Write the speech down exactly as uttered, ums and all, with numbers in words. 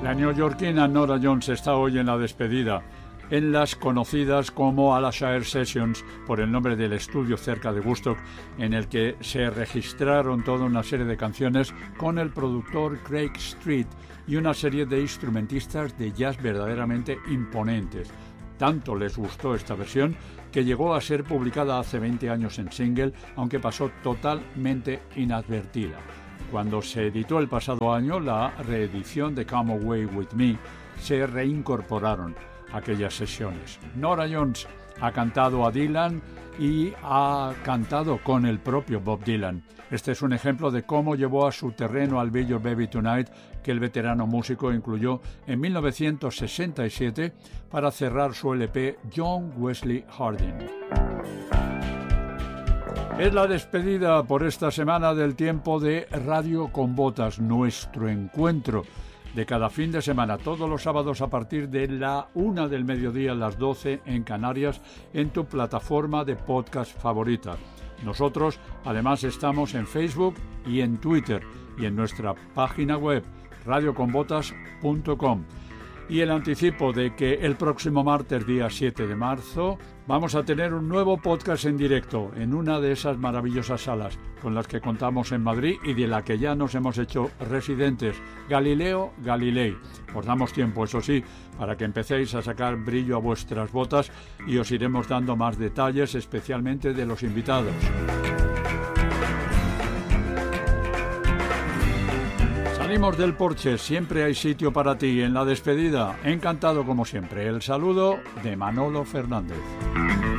La neoyorquina Norah Jones está hoy en la despedida, en las conocidas como Alashire Sessions, por el nombre del estudio cerca de Woodstock, en el que se registraron toda una serie de canciones con el productor Craig Street y una serie de instrumentistas de jazz verdaderamente imponentes. Tanto les gustó esta versión que llegó a ser publicada hace veinte años en single, aunque pasó totalmente inadvertida. Cuando se editó el pasado año la reedición de Come Away With Me, se reincorporaron aquellas sesiones. Norah Jones ha cantado a Dylan y ha cantado con el propio Bob Dylan. Este es un ejemplo de cómo llevó a su terreno al Be Your Baby Tonight, que el veterano músico incluyó en mil novecientos sesenta y siete para cerrar su L P John Wesley Harding. Es la despedida por esta semana del tiempo de Radio con Botas, nuestro encuentro de cada fin de semana, todos los sábados a partir de la una del mediodía a las doce en Canarias, en tu plataforma de podcast favorita. Nosotros, además, estamos en Facebook y en Twitter y en nuestra página web radio con botas punto com. Y el anticipo de que el próximo martes, día siete de marzo, vamos a tener un nuevo podcast en directo en una de esas maravillosas salas con las que contamos en Madrid y de la que ya nos hemos hecho residentes, Galileo Galilei. Os damos tiempo, eso sí, para que empecéis a sacar brillo a vuestras botas y os iremos dando más detalles, especialmente de los invitados. Salimos del porche, siempre hay sitio para ti en la despedida. Encantado como siempre. El saludo de Manolo Fernández.